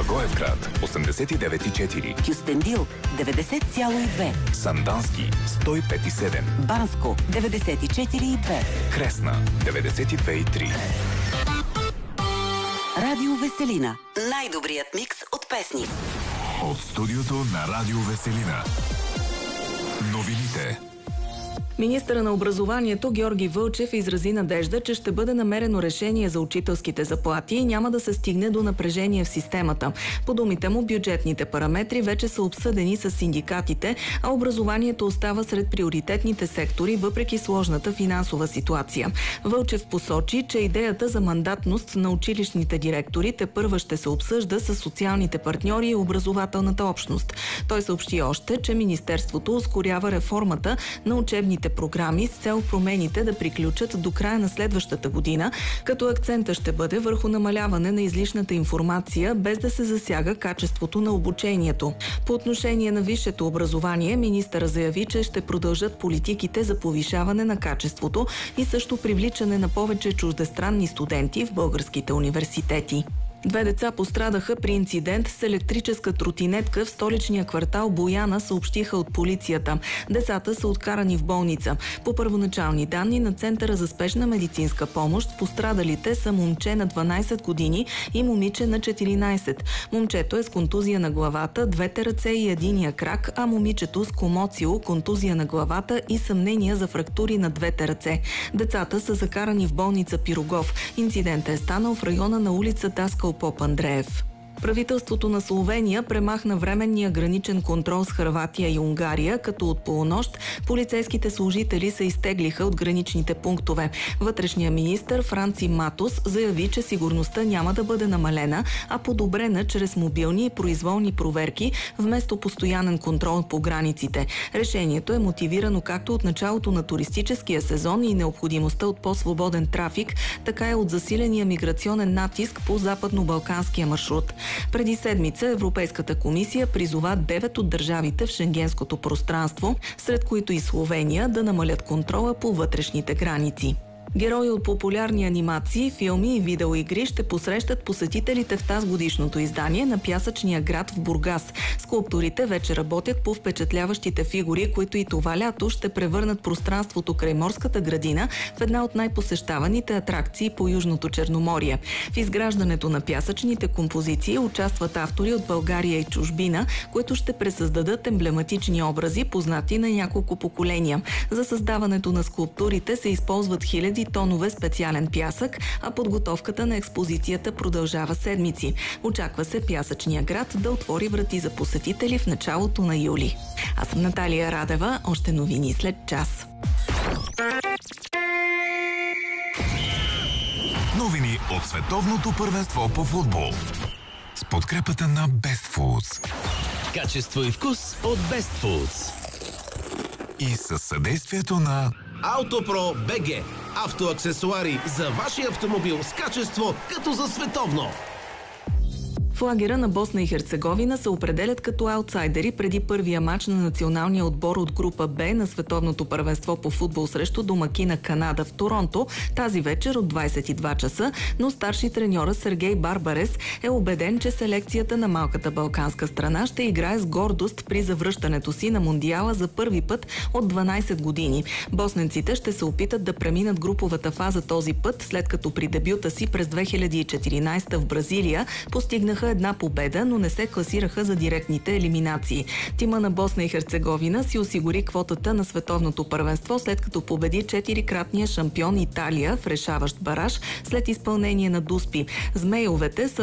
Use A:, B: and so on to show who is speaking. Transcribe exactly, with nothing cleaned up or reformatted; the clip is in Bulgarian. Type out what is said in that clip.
A: Благоевград осемдесет и девет и четири,
B: Кюстендил деветдесет цяло и две,
A: Сандански сто и пет и седем,
B: Банско деветдесет и четири и две,
A: Кресна деветдесет и две и три.
B: Радио Веселина. Най-добрият микс от песни.
A: От студиото на Радио Веселина. Новините.
C: Министърът на образованието Георги Вълчев изрази надежда, че ще бъде намерено решение за учителските заплати и няма да се стигне до напрежение в системата. По думите му, бюджетните параметри вече са обсъдени с синдикатите, а образованието остава сред приоритетните сектори, въпреки сложната финансова ситуация. Вълчев посочи, че идеята за мандатност на училищните директори тепърва ще се обсъжда с социалните партньори и образователната общност. Той съобщи още, че Министерството ускорява реформата на учебните програми с цел промените да приключат до края на следващата година, като акцента ще бъде върху намаляване на излишната информация, без да се засяга качеството на обучението. По отношение на висшето образование, министъра заяви, че ще продължат политиките за повишаване на качеството и също привличане на повече чуждестранни студенти в българските университети. Две деца пострадаха при инцидент с електрическа тротинетка в столичния квартал Бояна, съобщиха от полицията. Децата са откарани в болница. По първоначални данни на Центъра за спешна медицинска помощ, пострадалите са момче на дванайсет години и момиче на четиринайсет. Момчето е с контузия на главата, двете ръце и единия крак, а момичето с комоцио, контузия на главата и съмнения за фрактури на двете ръце. Децата са закарани в болница Пирогов. Инцидентът е станал в района на улица Даскал Поп Андреев. Правителството на Словения премахна временния граничен контрол с Хърватия и Унгария, като от полунощ полицейските служители се изтеглиха от граничните пунктове. Вътрешният министър Франци Матус заяви, че сигурността няма да бъде намалена, а подобрена чрез мобилни и произволни проверки вместо постоянен контрол по границите. Решението е мотивирано както от началото на туристическия сезон и необходимостта от по-свободен трафик, така и от засиления миграционен натиск по западно-балканския маршрут. Преди седмица Европейската комисия призова девет от държавите в шенгенското пространство, сред които и Словения, да намалят контрола по вътрешните граници. Герои от популярни анимации, филми и видеоигри ще посрещат посетителите в тазгодишното издание на Пясъчния град в Бургас. Скулпторите вече работят по впечатляващите фигури, които и това лято ще превърнат пространството край морската градина в една от най-посещаваните атракции по Южното Черноморие. В изграждането на пясъчните композиции участват автори от България и чужбина, които ще пресъздадат емблематични образи, познати на няколко поколения. За създаването на скулптурите се използват хиляди тонове специален пясък, а подготовката на експозицията продължава седмици. Очаква се Пясъчния град да отвори врати за посетители в началото на юли. Аз съм Наталия Радева, още новини след час.
A: Новини от световното първенство по футбол. С подкрепата на Best Foods.
D: Качество и вкус от Best Foods.
A: И със съдействието на
D: Автопро БГ. Автоаксесуари за вашия автомобил с качество като за световно.
C: В лагера на Босна и Херцеговина се определят като аутсайдери преди първия матч на националния отбор от група Б на световното първенство по футбол срещу домакина Канада в Торонто тази вечер от двайсет и два часа, но старши треньора Сергей Барбарес е убеден, че селекцията на малката балканска страна ще играе с гордост при завръщането си на Мондиала за първи път от дванайсет години. Босненците ще се опитат да преминат груповата фаза този път, след като при дебюта си през две хиляди и четиринайсета в Бразилия постигнаха една победа, но не се класираха за директните елиминации. Тима на Босна и Херцеговина си осигури квотата на световното първенство, след като победи четирикратния шампион Италия в решаващ бараж след изпълнение на дуспи. Змейовете са